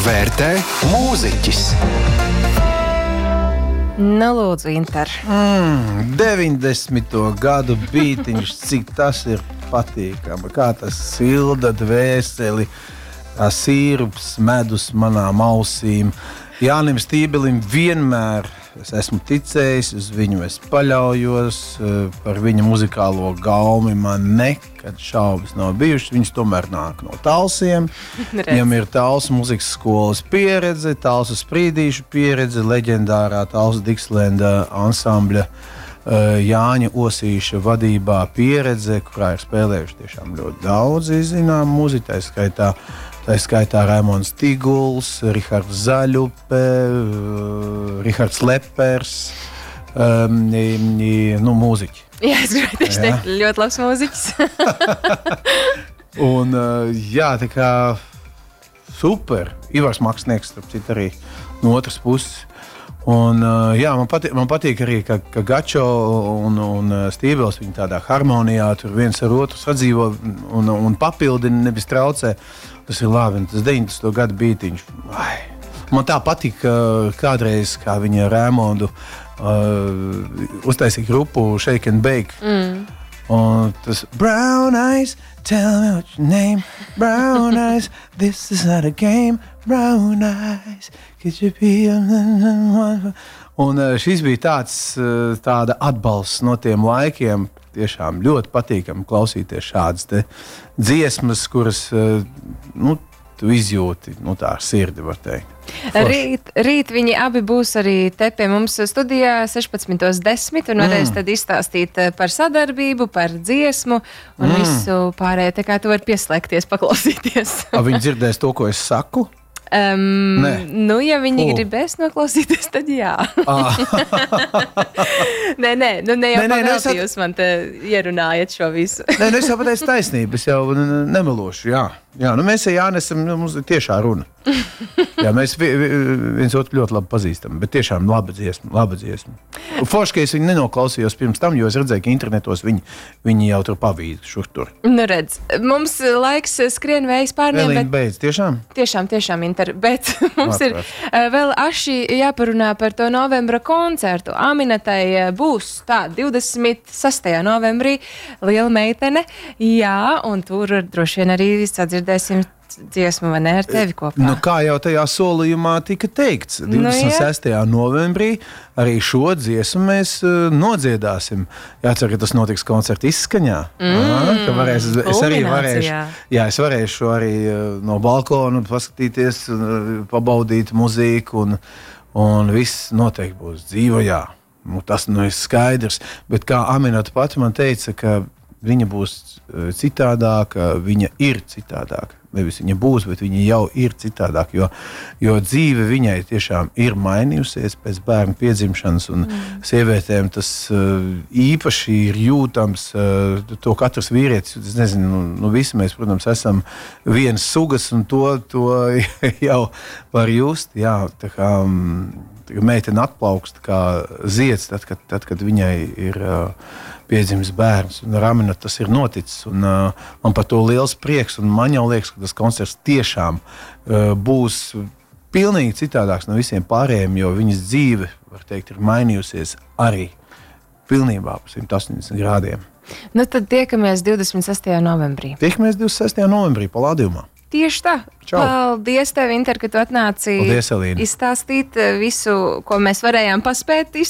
vērtē mūziķis. Nu, lūdzu, Inter. 90. gadu beatiņš, cik tas ir patīkami. Kā tas silda dvēseli, kā sīrups, medus manām ausīm. Jānim Stībelim vienmēr es esmu ticējis, uz viņu es paļaujos, par viņa muzikālo gaumi man nekad šaubas nav bijušas. Viņš tomēr nāk no Talsiem. Viņam ir Talsu muzikas skolas pieredze, Talsu sprīdīšu pieredze, leģendārā Talsu Dixlanda ansambļa Jāņa Osīša vadībā pieredze, kurā ir spēlējuši tiešām ļoti daudzi zinām muziķi, tā skaitā Raimonds Tiguls, Rihards Zaļupe, Rihards Lepers, mūziķi. Jā, es gribēju tieši teikt, ļoti labs mūziķis. Un jā, tā kā super. Ivars Maksnieks, starp citu, arī no otras puses. Un, jā, man patīk arī, ka Gačo un Stīvels viņi tādā harmonijā tur viens ar otru sadzīvo un papildina, nevis traucē. Tas ir labi, tas 90. gadu beatiņš. Man tā patīk kādreiz, kā viņa Raimondu uztaisīja grupu Shake and Bake. Un tas Brown eyes, tell me what your name. Brown eyes, this is not a game. Brown eyes, could you be one? Un šis bija tāda atbalsts no tiem laikiem. Tiešām ļoti patīkami klausīties šādas dziesmas, kuras tu izjūti tā ar sirdi, var teikt. Rīt viņi abi būs arī te pie mums studijā 16:10 un varēs tad izstāstīt par sadarbību, par dziesmu un visu pārējo. Tā kā tu vari pieslēgties, paklausīties. Viņi dzirdēs to, ko es saku? Nu, ja viņi gribēs noklausīties, tad jā. Nē, jau pagalti jūs man te ierunājat šo visu. Nē, es jau pateicu taisnību, es jau nemelošu, jā. Mēs ar Jāni esam, mums ir tiešā runa. Jā, mēs viens otru ļoti labi pazīstam, bet tiešām laba dziesma. Forši, ka es viņu nenoklausījos pirms tam, jo es redzēju, ka internetos viņi jau tur pavīd šur tur. Nu redz, mums laiks skrien vējs pārniem, bet... beidz, tiešām? Tiešām, Inter, bet mums ir vēl aši jāparunā par to novembra koncertu. Aminatai būs tā 26. novembrī liela meitene, jā, un tur droši vien arī sadzirdēsim dziesmu, vai ne, ar tevi kopā? Nu, kā jau tajā solījumā tika teikts, 26. novembrī arī šo dziesmu mēs nodziedāsim. Jācer, ka tas notiks koncerta izskaņā. Es varēšu arī no balkona paskatīties, pabaudīt muziku un viss noteikti būs dzīvojā. Tas ir skaidrs, bet kā Aminata pati man teica, ka viņa būs citādāka, viņa ir citādāka. Nevis viņa būs, bet viņa jau ir citādāka, jo dzīve viņai tiešām ir mainījusies pēc bērnu piedzimšanas, un sievietēm tas īpaši ir jūtams, to katrs vīrietis, es nezinu, visi mēs, protams, esam vienas sugas, un to jau var just, jā, tā kā meitene atplaukst kā zieds, tad, kad viņai ir piedzimis bērns, un ar Aminatu tas ir noticis, un man par to liels prieks, un man jau liekas, ka tas koncerts tiešām būs pilnīgi citādāks no visiem pārējiem, jo viņas dzīve, var teikt, ir mainījusies arī pilnībā pa 180 grādiem. Nu tad tiekamies 26. novembrī. Tiekamies 26. novembrī Palādījumā. Tieši tā. Čau. Paldies tev, Inter, ka tu atnāci izstāstīt visu, ko mēs varējām paspēt